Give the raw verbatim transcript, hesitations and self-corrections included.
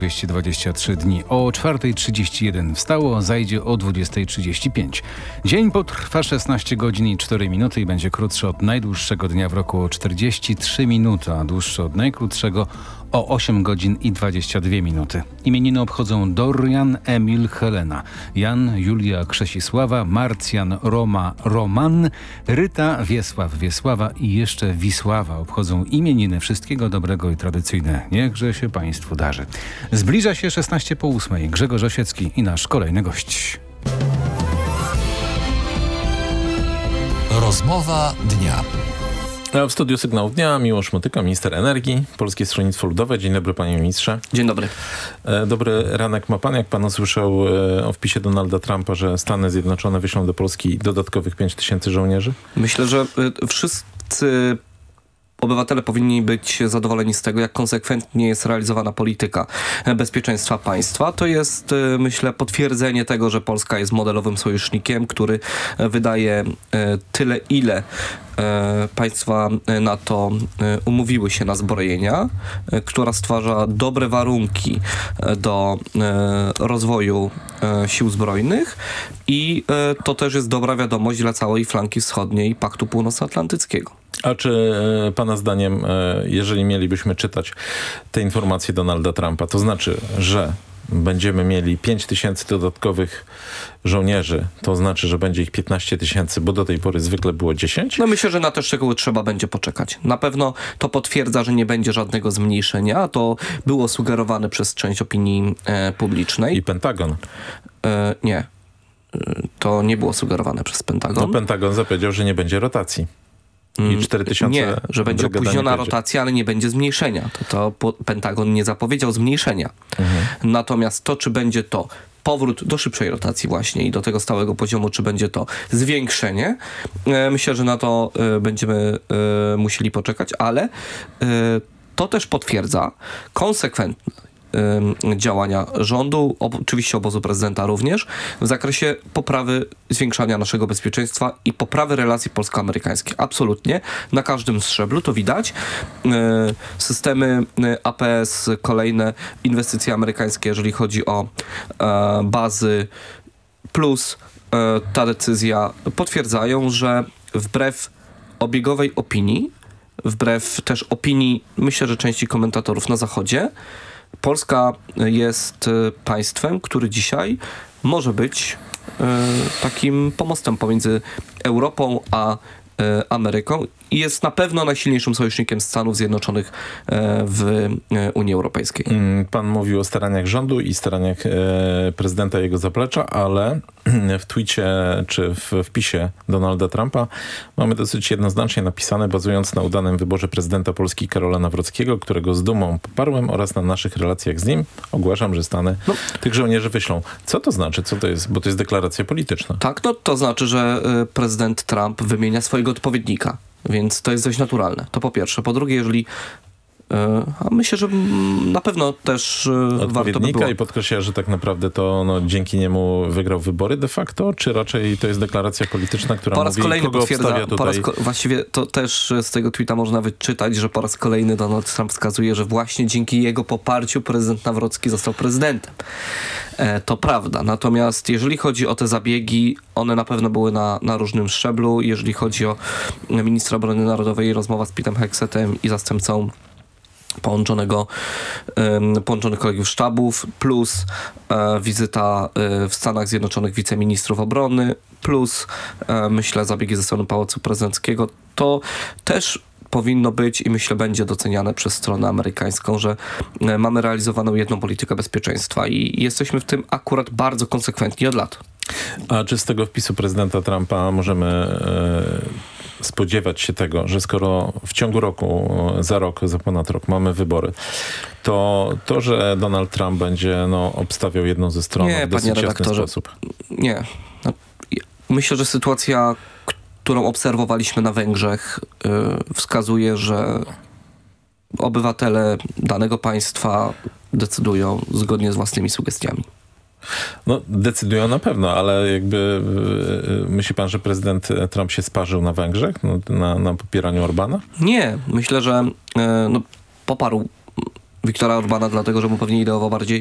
dwieście dwadzieścia trzy dni. O czwarta trzydzieści jeden wstało, zajdzie o dwudziesta trzydzieści pięć. Dzień potrwa szesnaście godzin i cztery minuty i będzie krótszy od najdłuższego dnia w roku o czterdzieści trzy minuty, a dłuższy od najkrótszego o osiem godzin i dwadzieścia dwie minuty. Imieniny obchodzą Dorian, Emil, Helena, Jan, Julia, Krzesisława, Marcjan, Roma, Roman, Ryta, Wiesław, Wiesława i jeszcze Wisława. Obchodzą imieniny. Wszystkiego dobrego i tradycyjne. Niechże się Państwu darzy. Zbliża się szesnaście po ósmej. Grzegorz Osiecki i nasz kolejny gość. Rozmowa dnia. A w studiu Sygnał Dnia Miłosz Motyka, minister energii, Polskie Stronnictwo Ludowe. Dzień dobry, panie ministrze. Dzień dobry. E, dobry ranek ma pan. Jak pan usłyszał e, o wpisie Donalda Trumpa, że Stany Zjednoczone wyślą do Polski dodatkowych pięć tysięcy żołnierzy? Myślę, że y, wszyscy obywatele powinni być zadowoleni z tego, jak konsekwentnie jest realizowana polityka bezpieczeństwa państwa. To jest, myślę, potwierdzenie tego, że Polska jest modelowym sojusznikiem, który wydaje tyle, ile państwa NATO umówiły się na zbrojenia, która stwarza dobre warunki do rozwoju sił zbrojnych i to też jest dobra wiadomość dla całej flanki wschodniej Paktu Północnoatlantyckiego. A czy e, pana zdaniem, e, jeżeli mielibyśmy czytać te informacje Donalda Trumpa, to znaczy, że będziemy mieli pięć tysięcy dodatkowych żołnierzy, to znaczy, że będzie ich piętnaście tysięcy, bo do tej pory zwykle było dziesięć? No myślę, że na te szczegóły trzeba będzie poczekać. Na pewno to potwierdza, że nie będzie żadnego zmniejszenia. To było sugerowane przez część opinii e, publicznej. I Pentagon? E, nie. To nie było sugerowane przez Pentagon. No Pentagon zapowiedział, że nie będzie rotacji. I cztery tysiące Nie, że będzie opóźniona rotacja, ale nie będzie zmniejszenia. To, to Pentagon nie zapowiedział zmniejszenia. Mhm. Natomiast to, czy będzie to powrót do szybszej rotacji właśnie i do tego stałego poziomu, czy będzie to zwiększenie, e, myślę, że na to e, będziemy e, musieli poczekać, ale e, to też potwierdza konsekwentne działania rządu, oczywiście obozu prezydenta również, w zakresie poprawy zwiększania naszego bezpieczeństwa i poprawy relacji polsko-amerykańskich. Absolutnie. Na każdym szczeblu to widać. Systemy A P S, kolejne inwestycje amerykańskie, jeżeli chodzi o bazy, plus ta decyzja potwierdzają, że wbrew obiegowej opinii, wbrew też opinii, myślę, że części komentatorów na Zachodzie, Polska jest państwem, który dzisiaj może być takim pomostem pomiędzy Europą a Ameryką i jest na pewno najsilniejszym sojusznikiem Stanów Zjednoczonych w Unii Europejskiej. Pan mówił o staraniach rządu i staraniach prezydenta i jego zaplecza, ale w twicie czy w wpisie Donalda Trumpa mamy dosyć jednoznacznie napisane, bazując na udanym wyborze prezydenta Polski Karola Nawrockiego, którego z dumą poparłem, oraz na naszych relacjach z nim ogłaszam, że Stany no. tych żołnierzy wyślą. Co to znaczy? Co to jest? Bo to jest deklaracja polityczna. Tak, no to znaczy, że prezydent Trump wymienia swojego odpowiednika. Więc to jest dość naturalne. To po pierwsze. Po drugie, jeżeli a myślę, że na pewno też warto by było. I podkreśla, że tak naprawdę to no, dzięki niemu wygrał wybory de facto, czy raczej to jest deklaracja polityczna, która po raz mówi, kolejny kogo potwierdza, obstawia tutaj? Po raz ko- właściwie to też z tego tweeta można wyczytać, że po raz kolejny Donald Trump wskazuje, że właśnie dzięki jego poparciu prezydent Nawrocki został prezydentem. E, to prawda. Natomiast jeżeli chodzi o te zabiegi, one na pewno były na, na różnym szczeblu. Jeżeli chodzi o ministra obrony narodowej, rozmowa z Pete'em Hexetem i zastępcą połączonego, um, połączonych kolegów sztabów, plus e, wizyta e, w Stanach Zjednoczonych wiceministrów obrony, plus e, myślę zabiegi ze strony Pałacu Prezydenckiego, to też powinno być i myślę będzie doceniane przez stronę amerykańską, że e, mamy realizowaną jedną politykę bezpieczeństwa i jesteśmy w tym akurat bardzo konsekwentni od lat. A czy z tego wpisu prezydenta Trumpa możemy e, spodziewać się tego, że skoro w ciągu roku, za rok, za ponad rok mamy wybory, to to, że Donald Trump będzie no, obstawiał jedną ze stron nie, w dosyć jasny sposób? Nie. No, myślę, że sytuacja, którą obserwowaliśmy na Węgrzech, yy, wskazuje, że obywatele danego państwa decydują zgodnie z własnymi sugestiami. No, decydują na pewno, ale jakby yy, myśli pan, że prezydent Trump się sparzył na Węgrzech, no, na, na popieraniu Orbana? Nie. Myślę, że yy, no, poparł Viktora Orbana, dlatego że mu pewnie ideowo bardziej